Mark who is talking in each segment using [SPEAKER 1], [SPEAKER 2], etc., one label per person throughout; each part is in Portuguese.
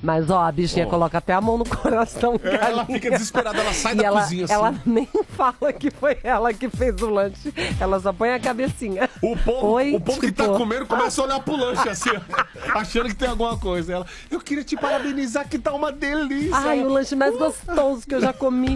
[SPEAKER 1] Mas, ó, a bichinha coloca até a mão no coração.
[SPEAKER 2] Ela fica desesperada, ela sai da cozinha assim.
[SPEAKER 1] Ela nem fala que foi ela que fez o lanche. Ela só põe a cabecinha.
[SPEAKER 2] O povo que tá
[SPEAKER 1] tipo,
[SPEAKER 2] comendo começa a olhar pro lanche assim, ó, achando que tem alguma coisa. Ela, eu queria te parabenizar, que tá uma delícia.
[SPEAKER 1] Ai, o lanche mais gostoso que eu já comi.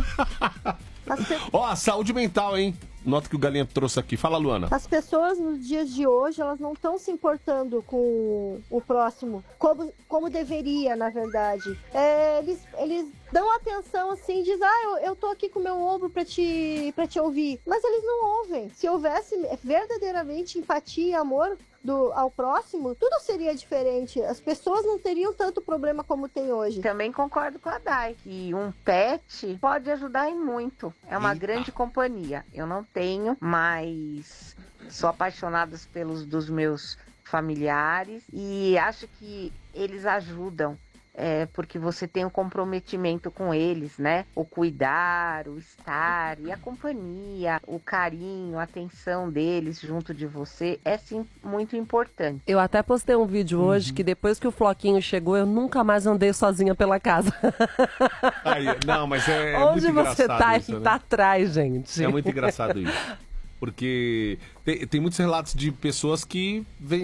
[SPEAKER 2] Ó, a saúde mental, hein? Nota que o Galinha trouxe aqui. Fala, Luana.
[SPEAKER 3] As pessoas nos dias de hoje, elas não estão se importando com o próximo, como deveria, na verdade. Eles dão atenção assim, dizem, eu tô aqui com o meu ombro pra te ouvir. Mas eles não ouvem. Se houvesse verdadeiramente empatia e amor ao próximo, tudo seria diferente. As pessoas não teriam tanto problema como tem hoje.
[SPEAKER 4] Também concordo com a Dai, que um pet pode ajudar em muito. É uma grande companhia. Eu não tenho, mas sou apaixonada pelos dos meus familiares e acho que eles ajudam. Porque você tem um comprometimento com eles, né? O cuidar, o estar e a companhia, o carinho, a atenção deles junto de você é sim muito importante.
[SPEAKER 1] Eu até postei um vídeo hoje que depois que o Floquinho chegou, eu nunca mais andei sozinha pela casa.
[SPEAKER 2] Aí, não, mas é
[SPEAKER 1] Onde
[SPEAKER 2] muito
[SPEAKER 1] você
[SPEAKER 2] engraçado
[SPEAKER 1] tá,
[SPEAKER 2] isso, né?
[SPEAKER 1] tá atrás, gente.
[SPEAKER 2] É muito engraçado isso. Porque tem muitos relatos de pessoas que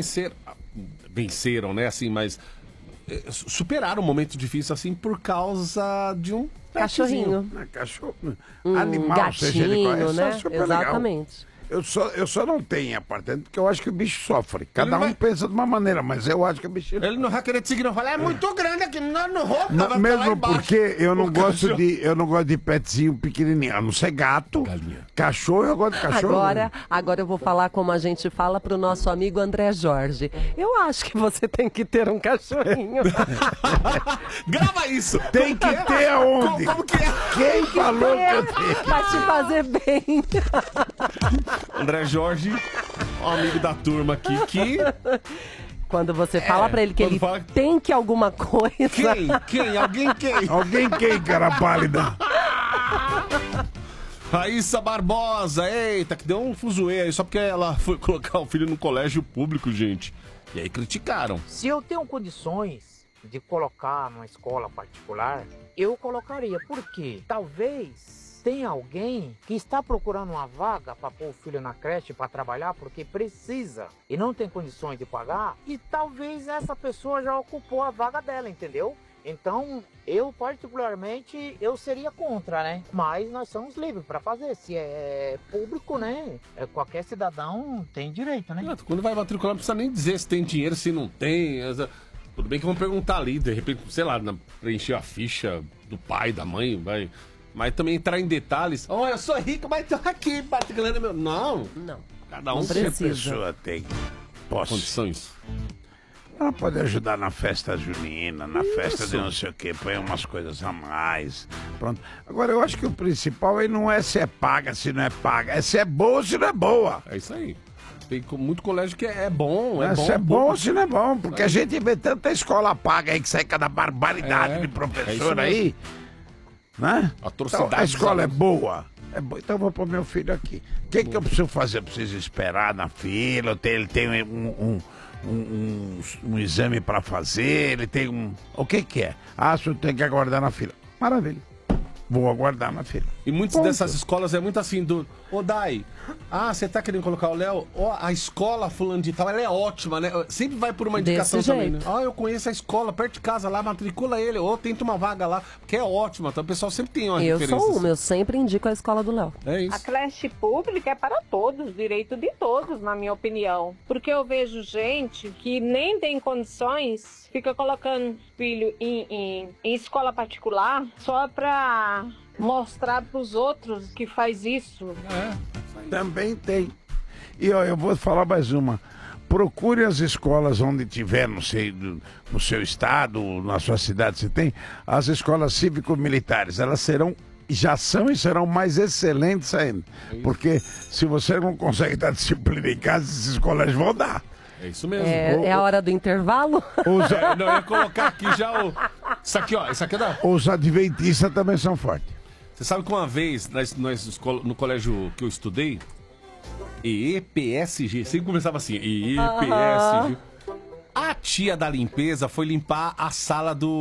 [SPEAKER 2] venceram, né? Assim, mas superaram um momento difícil assim por causa de um
[SPEAKER 1] cachorrinho.
[SPEAKER 5] Cachorro, animal,
[SPEAKER 1] gatinho,
[SPEAKER 5] seja ele qual, é
[SPEAKER 1] né?
[SPEAKER 5] super
[SPEAKER 1] Exatamente.
[SPEAKER 5] legal. Eu só não tenho apartamento porque eu acho que o bicho sofre. Cada um pensa de uma maneira, mas eu acho que o bicho...
[SPEAKER 2] Ele não vai querer te seguir, não. Falar, é muito grande aqui, não roupa,
[SPEAKER 5] não,
[SPEAKER 2] vai
[SPEAKER 5] mesmo porque eu não gosto de petzinho pequenininho, a não ser gato,
[SPEAKER 2] Galinha.
[SPEAKER 5] Cachorro, eu gosto de cachorro.
[SPEAKER 1] Agora eu vou falar como a gente fala pro nosso amigo André Jorge. Eu acho que você tem que ter um cachorrinho.
[SPEAKER 2] Grava isso!
[SPEAKER 5] Tem que ter aonde?
[SPEAKER 2] Como que é?
[SPEAKER 5] Quem falou que eu tenho?
[SPEAKER 1] Pra te fazer bem.
[SPEAKER 2] André Jorge, um amigo da turma aqui, que...
[SPEAKER 1] Quando você fala pra ele que ele tem que alguma coisa...
[SPEAKER 2] Quem? Alguém quem?
[SPEAKER 5] Alguém quem, cara pálida?
[SPEAKER 2] Raíssa Barbosa, eita, que deu um fuzuê aí, só porque ela foi colocar o filho no colégio público, gente. E aí criticaram.
[SPEAKER 6] Se eu tenho condições de colocar numa escola particular, eu colocaria. Por quê? Talvez tenha alguém que está procurando uma vaga para pôr o filho na creche para trabalhar porque precisa e não tem condições de pagar, e talvez essa pessoa já ocupou a vaga dela, entendeu? Então, eu particularmente, eu seria contra, né? Mas nós somos livres para fazer. Se é público, né? Qualquer cidadão tem direito, né?
[SPEAKER 2] Quando vai matricular, não precisa nem dizer se tem dinheiro, se não tem. Tudo bem que vão perguntar ali, de repente, sei lá, preencher a ficha do pai, da mãe, vai... Mas também entrar em detalhes. Eu sou rico, mas tô aqui, particularmente meu... Não. Cada um
[SPEAKER 1] não precisa.
[SPEAKER 5] A pessoa tem
[SPEAKER 2] condições.
[SPEAKER 5] Ela pode ajudar na festa junina, na festa de não sei o que, põe umas coisas a mais. Pronto. Agora, eu acho que o principal aí não é se é paga, se não é paga. É se é boa ou se não é boa.
[SPEAKER 2] É isso aí. Tem muito colégio que é bom,
[SPEAKER 5] Se é bom ou se não é bom. Porque a gente vê tanta escola paga aí que sai cada barbaridade de professor aí. Né? Então, a escola é boa. Então eu vou pôr meu filho aqui. O que eu preciso fazer? Eu preciso esperar na fila, ele tem um exame para fazer, ele tem um... O que é? Se eu tenho que aguardar na fila. Maravilha. Vou aguardar na fila.
[SPEAKER 2] E muitas dessas escolas é muito assim do... Dai, você tá querendo colocar o Léo? A escola fulano de tal, ela é ótima, né? Sempre vai por uma indicação também, né? Eu conheço a escola perto de casa lá, matricula ele, tenta uma vaga lá, porque é ótima. Então o pessoal sempre tem uma referência.
[SPEAKER 1] Eu sempre indico a escola do Léo.
[SPEAKER 2] É isso.
[SPEAKER 7] A creche pública é para todos, direito de todos, na minha opinião. Porque eu vejo gente que nem tem condições, fica colocando filho em escola particular só para mostrar para os outros que faz isso.
[SPEAKER 5] Também tem. E eu vou falar mais uma. Procure as escolas onde tiver, no seu estado, na sua cidade, você tem as escolas cívico-militares. Elas já são e serão mais excelentes ainda. Porque se você não consegue dar disciplina em casa, esses colégios vão dar.
[SPEAKER 2] É isso mesmo.
[SPEAKER 1] É a hora do intervalo?
[SPEAKER 2] Não, eu ia colocar aqui já o... Isso aqui, isso aqui é da...
[SPEAKER 5] Os adventistas também são fortes.
[SPEAKER 2] Você sabe que uma vez, no colégio que eu estudei, EPSG, sempre começava assim, EPSG, a tia da limpeza foi limpar a sala do